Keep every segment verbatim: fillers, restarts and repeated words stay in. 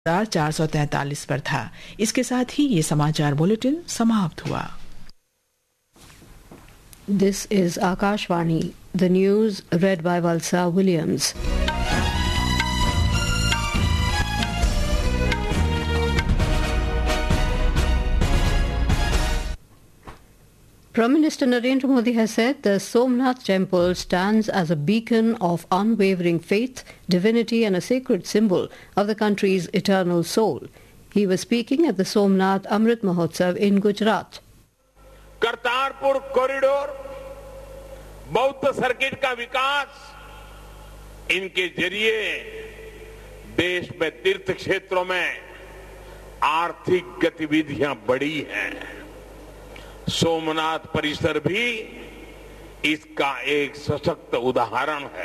चार सौ तैतालीस पर था। इसके साथ ही ये समाचार बुलेटिन समाप्त हुआ। This is Akashvani, the news read by Valsa Williams. Prime Minister Narendra Modi has said the Somnath temple stands as a beacon of unwavering faith, divinity and a sacred symbol of the country's eternal soul. He was speaking at the Somnath Amrit Mahotsav in Gujarat. Kartarpur corridor, बौद्ध circuit का विकास, इनके जरिए देश में तीर्थ क्षेत्रों में आर्थिक गतिविधियां बढ़ी हैं। सोमनाथ परिसर भी इसका एक सशक्त उदाहरण है।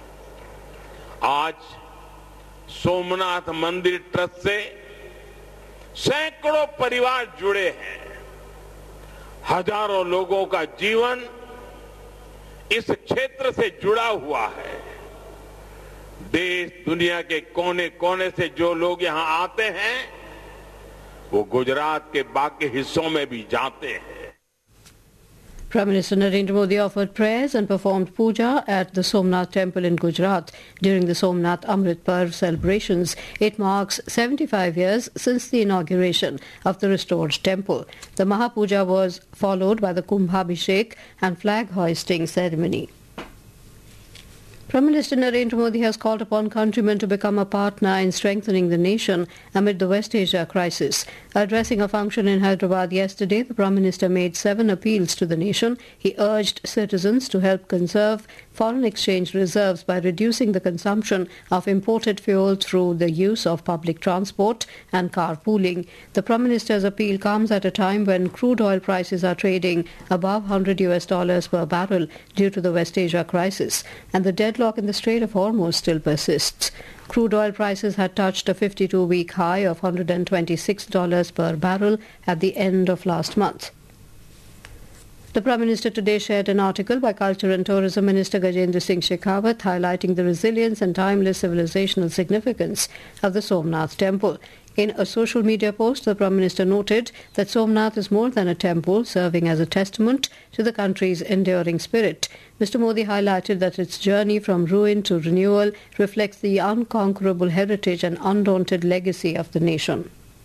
आज सोमनाथ मंदिर ट्रस्ट से सैकड़ों परिवार जुड़े हैं। हजारों लोगों का जीवन इस क्षेत्र से जुड़ा हुआ है। देश दुनिया के कोने कोने से जो लोग यहां आते हैं वो गुजरात के बाकी हिस्सों में भी जाते हैं। Prime Minister Narendra Modi offered prayers and performed puja at the Somnath temple in Gujarat during the Somnath Amrit Parv celebrations. It marks seventy-five years since the inauguration of the restored temple. The Mahapuja was followed by the Kumbhabhishek and flag hoisting ceremony. Prime Minister Narendra Modi has called upon countrymen to become a partner in strengthening the nation amid the West Asia crisis. Addressing a function in Hyderabad yesterday, the Prime Minister made seven appeals to the nation. He urged citizens to help conserve foreign exchange reserves by reducing the consumption of imported fuel through the use of public transport and carpooling. The Prime Minister's appeal comes at a time when crude oil prices are trading above one hundred U S dollars per barrel due to the West Asia crisis, and the deadlock in the Strait of Hormuz still persists. Crude oil prices had touched a fifty-two-week high of one hundred twenty-six dollars per barrel at the end of last month. The Prime Minister today shared an article by Culture and Tourism Minister Gajendra Singh Shekhawat highlighting the resilience and timeless civilizational significance of the Somnath temple. In a social media post, the Prime Minister noted that Somnath is more than a temple, serving as a testament to the country's enduring spirit. Mister Modi highlighted that its journey from ruin to renewal reflects the unconquerable heritage and undaunted legacy of the nation.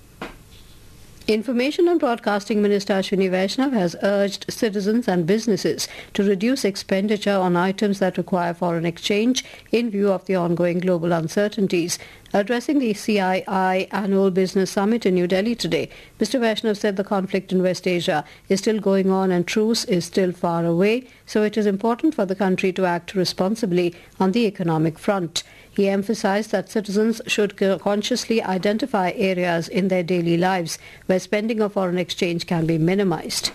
Information and Broadcasting Minister Ashwini Vaishnav has urged citizens and businesses to reduce expenditure on items that require foreign exchange in view of the ongoing global uncertainties. Addressing the C I I Annual Business Summit in New Delhi today, Mister Vaishnav said the conflict in West Asia is still going on and truce is still far away, so it is important for the country to act responsibly on the economic front. He emphasized that citizens should consciously identify areas in their daily lives where spending of foreign exchange can be minimized.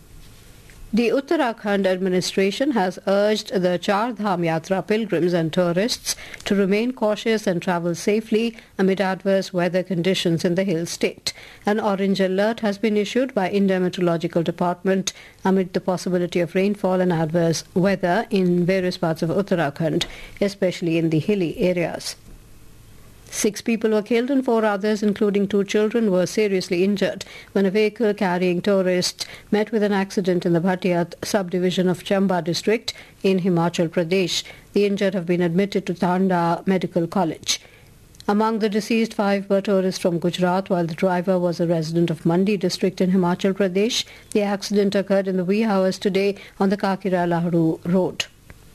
The Uttarakhand administration has urged the Char Dham Yatra pilgrims and tourists to remain cautious and travel safely amid adverse weather conditions in the hill state. An orange alert has been issued by India Meteorological Department amid the possibility of rainfall and adverse weather in various parts of Uttarakhand, especially in the hilly areas. Six people were killed and four others, including two children, were seriously injured when a vehicle carrying tourists met with an accident in the Bhatiyat subdivision of Chamba district in Himachal Pradesh. The injured have been admitted to Tanda Medical College. Among the deceased, five were tourists from Gujarat, while the driver was a resident of Mandi district in Himachal Pradesh. The accident occurred in the wee hours today on the Kakira Lahru road.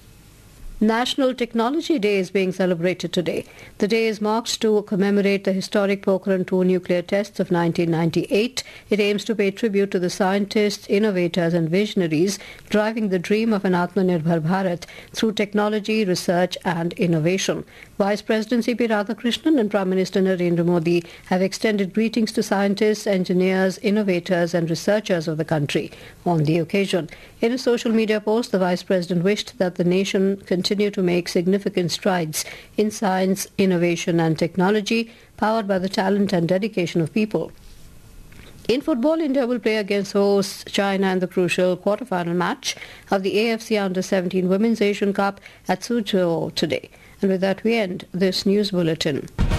National Technology Day is being celebrated today. The day is marked to commemorate the historic Pokhran two nuclear tests of nineteen ninety-eight. It aims to pay tribute to the scientists, innovators and visionaries driving the dream of an Atmanirbhar Bharat through technology, research and innovation. Vice President C P Radhakrishnan and Prime Minister Narendra Modi have extended greetings to scientists, engineers, innovators and researchers of the country on the occasion. In a social media post, the Vice President wished that the nation continue to make significant strides in science, innovation and technology, powered by the talent and dedication of people. In football, India will play against hosts China in the crucial quarter-final match of the A F C Under seventeen Women's Asian Cup at Suzhou today. And with that, we end this news bulletin.